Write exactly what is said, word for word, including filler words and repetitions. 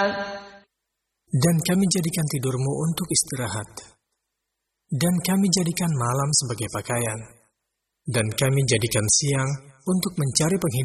Dan kami jadikan tidurmu untuk istirahat. Dan kami jadikan malam sebagai pakaian. Dan kami jadikan siang untuk mencari penghidupan